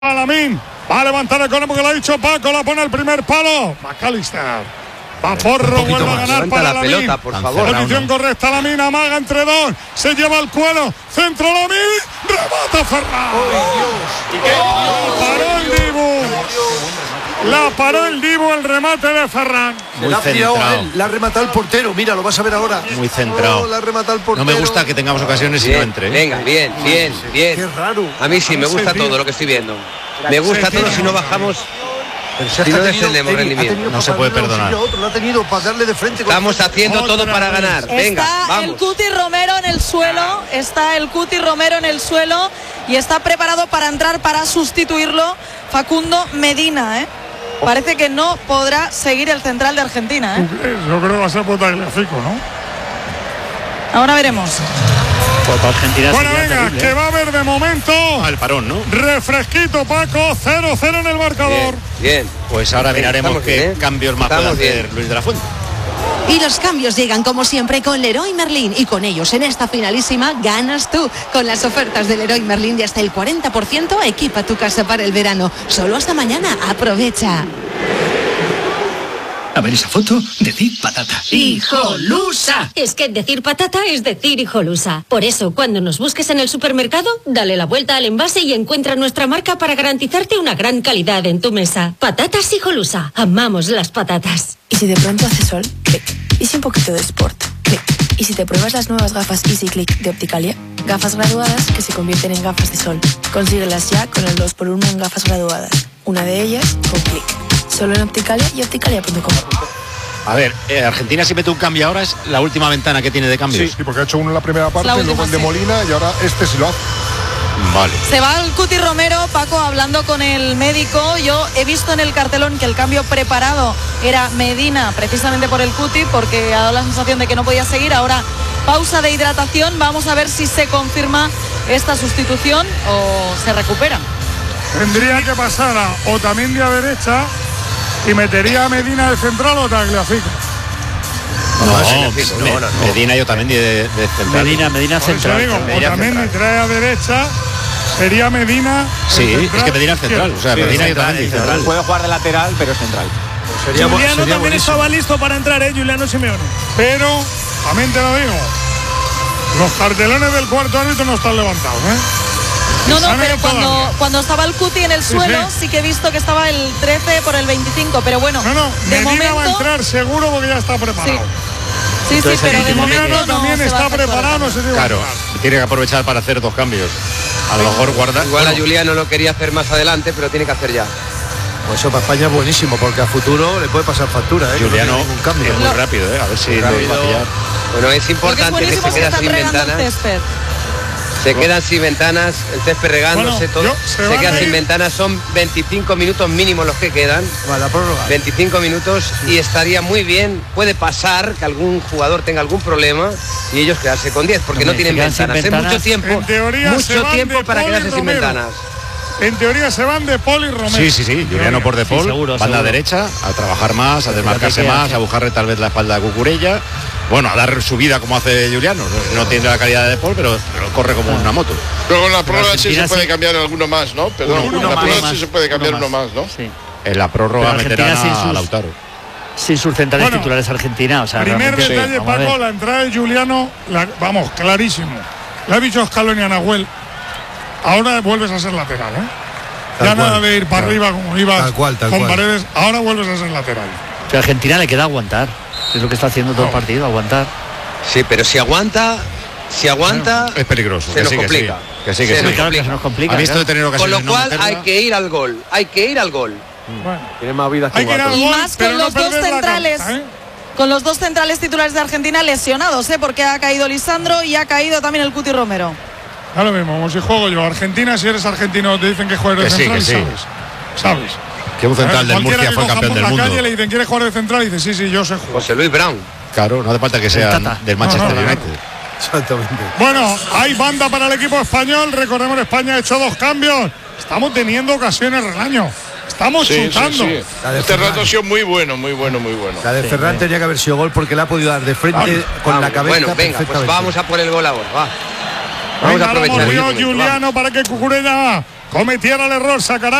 Lamine va a levantar el cono porque lo ha dicho Paco, la pone al primer palo. McAllister. Va Porro, vuelve a ganar para la Lamine. pelota, por favor. Posición correcta, Lamine amaga entre dos. Se lleva el cuero. Centro Lamine. Remata Ferran. Paró el Dibu. La paró el Dibu, el remate de Ferran. Muy centrado. La ha rematado el portero. Mira, lo vas a ver ahora. Muy centrado. La ha rematado el portero. No me gusta que tengamos ocasiones y no entre. Venga, bien. Qué raro. A mí sí, me gusta todo lo que estoy viendo. Me gusta todo si no bajamos. Si no descendemos rendimiento. No se puede perdonar. Lo ha tenido para darle de frente. Estamos haciendo todo para ganar. Venga, vamos. El Cuti Romero en el suelo. Está el Cuti Romero en el suelo. Y está preparado para entrar para sustituirlo Facundo Medina, Parece que no podrá seguir el central de Argentina, Yo creo que va a ser Tagliafico, ¿no? Ahora veremos. Argentina. Bueno, venga, terrible, que va a haber de momento al parón, ¿no? Refresquito, Paco, 0-0 en el marcador. Bien. Pues ahora miraremos qué cambios más puede hacer Luis de la Fuente. Y los cambios llegan como siempre con Leroy Merlin, y con ellos en esta finalísima ganas tú. Con las ofertas de Leroy Merlin de hasta el 40%, equipa tu casa para el verano. Solo hasta mañana, aprovecha. A ver esa foto, decir patata. ¡Hijolusa! Es que decir patata es decir hijolusa. Por eso, cuando nos busques en el supermercado, dale la vuelta al envase y encuentra nuestra marca para garantizarte una gran calidad en tu mesa. Patatas hijolusa. Amamos las patatas. ¿Y si de pronto hace sol? Clic. ¿Y si un poquito de sport? Clic. ¿Y si te pruebas las nuevas gafas Easy Click de Opticalia? Gafas graduadas que se convierten en gafas de sol. Consíguelas ya con el 2x1 en gafas graduadas. Una de ellas con Clic. Solo en Opticalia y opticalia.com. A ver, Argentina si mete un cambio ahora es la última ventana que tiene de cambios. Sí, porque ha hecho uno en la primera parte, luego el de Molina y ahora este sí lo hace. Vale. Se va el Cuti Romero, Paco, hablando con el médico. Yo he visto en el cartelón que el cambio preparado era Medina, precisamente por el Cuti, porque ha dado la sensación de que no podía seguir. Ahora pausa de hidratación. Vamos a ver si se confirma esta sustitución o se recupera. Tendría que pasar a Otamendi a derecha y metería a Medina de central o Tagliafico. No, Medina y Otamendi de central. Medina central. Digo, Otamendi trae a derecha, sería Medina. Sí, es que Medina es central. O sea, Medina y Otamendi central. Puede jugar de lateral, pero es central. Juliano también estaba listo para entrar, Juliano Simeone. Pero, también te lo digo, los cartelones del cuarto árbitro no están levantados, No, pero cuando estaba el Cuti en el suelo, sí que he visto que estaba el 13 por el 25, pero bueno. De momento va a entrar seguro porque ya está preparado. Sí, pero de momento también está preparado, no sé si claro, tiene que aprovechar para hacer dos cambios. A lo mejor guarda. Igual a Juliano lo quería hacer más adelante, pero tiene que hacer ya. Pues eso para España es buenísimo, porque a futuro le puede pasar factura, Juliano no un cambio. Es muy rápido, a ver si lo va a pillar. Bueno, es importante que se quede sin ventanas. Se quedan sin ventanas, el césped regándose, todo. Se quedan sin ventanas, son 25 minutos mínimo los que quedan. La prórroga. 25 minutos y estaría muy bien. Puede pasar que algún jugador tenga algún problema y ellos quedarse con 10, porque no tienen ventanas. Es mucho tiempo para quedarse sin ventanas. En teoría se van De Paul y Romero. Sí, Juliano por De Paul, banda derecha, a trabajar más, a desmarcarse más, a buscarle tal vez la espalda a Cucurella. Bueno, a dar su vida como hace Juliano. No tiene la calidad de De Paul, pero corre como una moto. Pero en la prórroga sí se puede cambiar alguno más, ¿no? Perdón, en la prórroga sí se puede cambiar uno más, ¿no? Sí. En la prórroga meterán a Lautaro. Sin sus centrales titulares Argentina. O sea, primer detalle, Paco, la entrada de Juliano, vamos, clarísimo. Le ha dicho Scaloni a Nahuel. Ahora vuelves a ser lateral, Ya nada de ir para arriba como ibas con Paredes. Ahora vuelves a ser lateral. Pero a Argentina le queda aguantar. Es lo que está haciendo todo el partido, aguantar. Sí, pero si aguanta es peligroso. Se nos complica. Que sí. Se nos complica. Ha visto de tener ocasiones. Con lo cual hay que ir al gol. Bueno, tiene más vida que y más con los dos centrales. Con los dos centrales titulares de Argentina lesionados, porque ha caído Lisandro y ha caído también el Cuti Romero. Da lo mismo, como si juego yo. Argentina, si eres argentino, te dicen que juegues de central, sabes. Que un central del Murcia fue campeón del mundo. Calle le dicen, ¿quieres jugar de central? Y dice, sí, yo sé jugar. José Luis Brown. Claro, no hace falta que sea del Manchester United. Exactamente. Bueno, hay banda para el equipo español. Recordemos, España ha hecho 2 cambios. Estamos teniendo ocasiones del año. Estamos chutando. Sí. Este rato ha sido muy bueno. La de Ferran tenía que haber sido gol porque le ha podido dar de frente con la cabeza. Bueno, venga, pues vamos a por el gol ahora, va. Vamos a aprovechar. Juliano para que Cucurella cometiera el error, sacará